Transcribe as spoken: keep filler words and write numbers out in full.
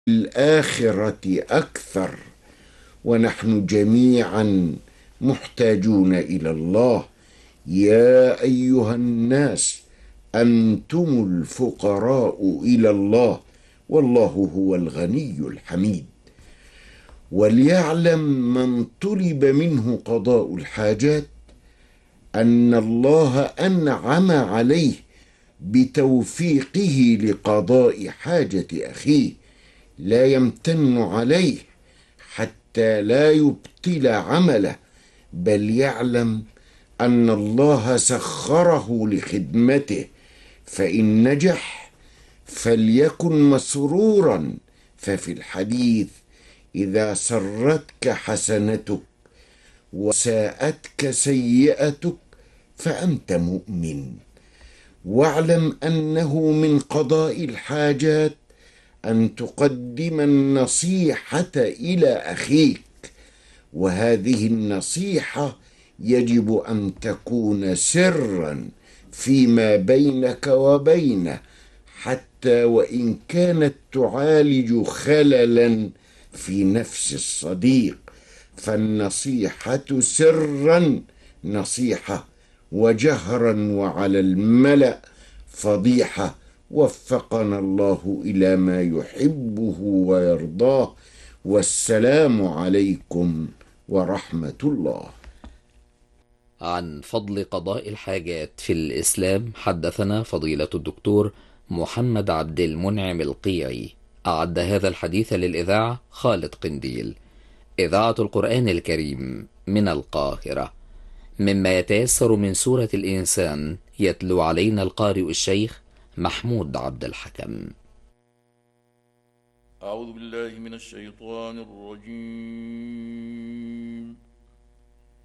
الآخرة أكثر، ونحن جميعا محتاجون إلى الله. يا أيها الناس أنتم الفقراء إلى الله والله هو الغني الحميد. وليعلم من طلب منه قضاء الحاجات أن الله أنعم عليه بتوفيقه لقضاء حاجة أخيه، لا يمتن عليه حتى لا يبطل عمله، بل يعلم أن الله سخره لخدمته، فإن نجح فليكن مسرورا. ففي الحديث: إذا سرتك حسنتك وساءتك سيئتك فأنت مؤمن. واعلم أنه من قضاء الحاجات أن تقدم النصيحة إلى أخيك، وهذه النصيحة يجب أن تكون سرا فيما بينك وبينه، حتى وإن كانت تعالج خللا في نفس الصديق، فالنصيحة سرا نصيحة، وجهرا وعلى الملأ فضيحة. وفقنا الله إلى ما يحبه ويرضاه، والسلام عليكم ورحمة الله. عن فضل قضاء الحاجات في الإسلام حدثنا فضيلة الدكتور محمد عبد المنعم القيعي. أعد هذا الحديث للإذاعة خالد قنديل، إذاعة القرآن الكريم من القاهرة. مما يتيسر من سورة الإنسان يتلو علينا القارئ الشيخ محمود عبد الحكم. أعوذ بالله من الشيطان الرجيم.